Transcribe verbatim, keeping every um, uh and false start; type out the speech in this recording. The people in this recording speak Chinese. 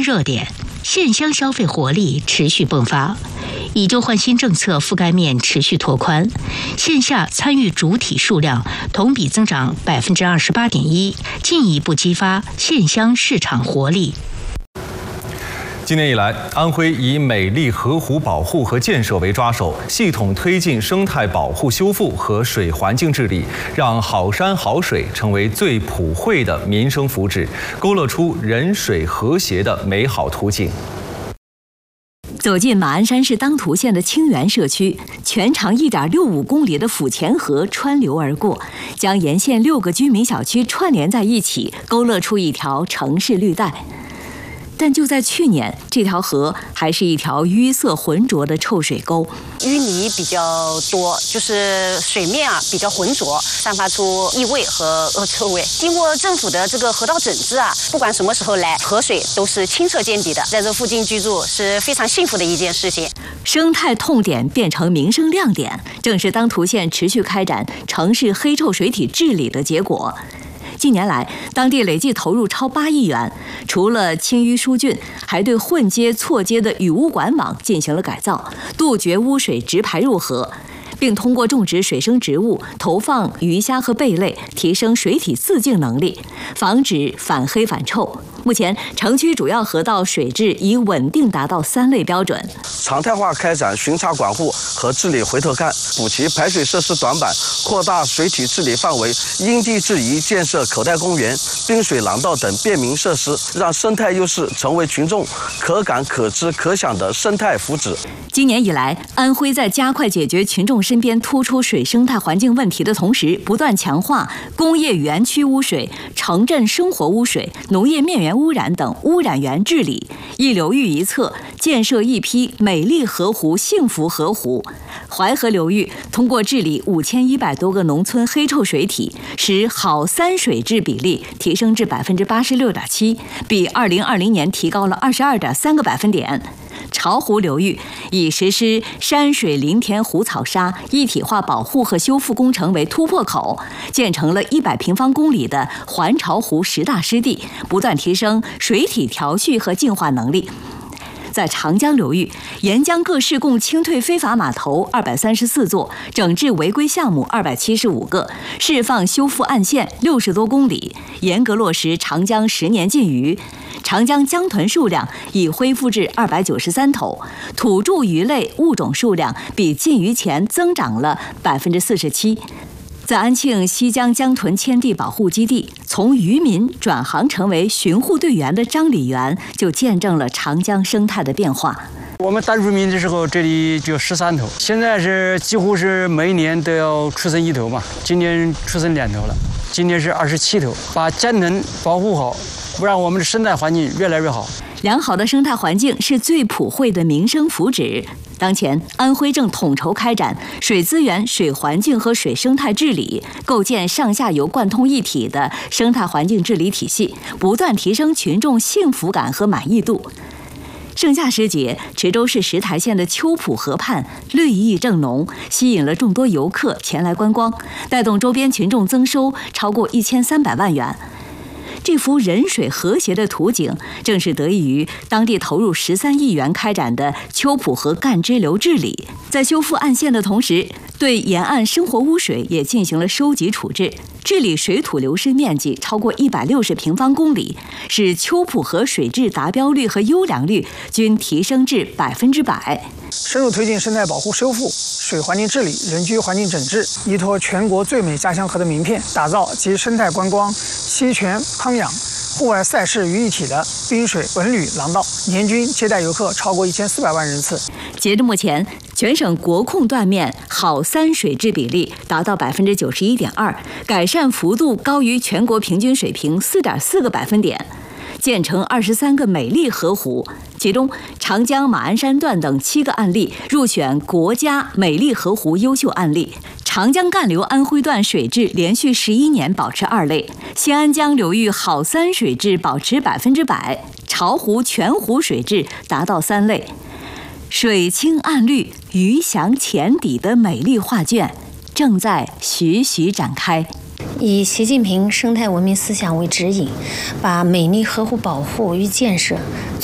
热点，县乡消费活力持续迸发。以旧换新政策覆盖面持续拓宽，线下参与主体数量同比增长百分之二十八点一，进一步激发县乡市场活力。 今年以来，安徽以美丽河湖保护和建设为抓手，系统推进生态保护修复和水环境治理，让好山好水成为最普惠的民生福祉，勾勒出人水和谐的美好图景。 走进马鞍山市当涂县的清源社区，全长一点六五公里的府前河穿流而过，将沿线六个居民小区串联在一起，勾勒出一条城市绿带。但就在去年，这条河还是一条淤色浑浊的臭水沟， 淤泥比较多，就是水面啊比较浑浊，散发出异味和恶臭味。经过政府的这个河道整治啊，不管什么时候来，河水都是清澈见底的，在这附近居住是非常幸福的一件事情。 生态痛点变成民生亮点，正是当涂县持续开展城市黑臭水体治理的结果。近年来，当地累计投入超八亿元，除了清淤疏浚，还对混接错接的雨污管网进行了改造，杜绝污水直排入河，并通过种植水生植物、投放鱼虾和贝类，提升水体自净能力，防止反黑反臭。目前，城区主要河道水质已稳定达到三类标准。 常态化开展巡查管护和治理回头看，补齐排水设施短板，扩大水体治理范围，因地制宜建设口袋公园、滨水廊道等便民设施，让生态优势成为群众可感可知可享的生态福祉。 今年以来，安徽在加快解决群众身边突出水生态环境问题的同时，不断强化工业园区污水、城镇生活污水、农业面源污染等污染源治理，一流域一策，建设一批美丽河湖、幸福河湖。淮河流域通过治理五千一百多个农村黑臭水体，使好三水质比例提升至百分之八十六点七，比二零二零年提高了二十二点三个百分点。巢湖流域以实施山水林田湖草沙一体化保护和修复工程为突破口，建成了一百平方公里的环巢湖十大湿地，不断提升水体调蓄和净化能力。在长江流域，沿江各市共清退非法码头二百三十四座，整治违规项目二百七十五个，释放修复岸线六十多公里，严格落实长江十年禁渔。长江江豚数量已恢复至二百九十三头，土著鱼类物种数量比禁渔前增长了百分之四十七。在安庆西江江豚迁地保护基地，从渔民转行成为巡护队员的张李元就见证了长江生态的变化。 我们当渔民的时候，这里只有十三头，现在是几乎是每一年都要出生一头嘛。今年出生两头了，今年是二十七头。把江豚保护好，让我们的生态环境越来越好。 良好的生态环境是最普惠的民生福祉。当前，安徽正统筹开展水资源、水环境和水生态治理，构建上下游贯通一体的生态环境治理体系，不断提升群众幸福感和满意度。盛夏时节，池州市石台县的秋浦河畔绿意正浓，吸引了众多游客前来观光，带动周边群众增收超过一千三百万元。这幅人水和谐的图景，正是得益于当地投入十三亿元开展的秋浦河干支流治理。在修复岸线的同时，对沿岸生活污水也进行了收集处置，治理水土流失面积超过一百六十平方公里，使秋浦河水质达标率和优良率均提升至百分之百。 深入推进生态保护修复、水环境治理、人居环境整治，依托全国最美家乡河的名片，打造集生态观光、溪泉康养、户外赛事于一体的滨水文旅廊道，年均接待游客超过一千四百万人次。 截至目前，全省国控断面好三水质比例达到百分之九十一点二，改善幅度高于全国平均水平四点四个百分点。建成二十三个美丽河湖，其中长江马鞍山段等七个案例入选国家美丽河湖优秀案例。长江干流安徽段水质连续十一年保持二类，新安江流域好三水质保持百分之百，巢湖全湖水质达到三类。水清岸绿、鱼翔浅底的美丽画卷正在徐徐展开。 以习近平生态文明思想为指引，把美丽河湖保护与建设